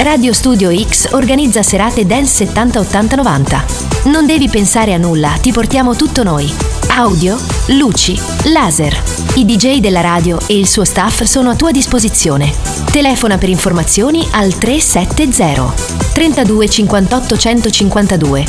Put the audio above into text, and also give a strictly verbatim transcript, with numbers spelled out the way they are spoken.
Radio Studio X organizza serate Dance settanta ottanta novanta. Non devi pensare a nulla, ti portiamo tutto noi. Audio, luci, laser. I D J della radio e il suo staff sono a tua disposizione. Telefona per informazioni al tre sette zero trentadue cinquantotto centocinquantadue